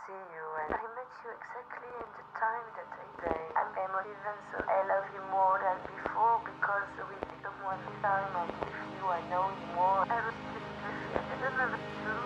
see you, and I met you exactly in the time that I say I'm emotive, and so I love you more than before because with someone this time I'm with you, I know you more. I was just with you. I don't know if it's true.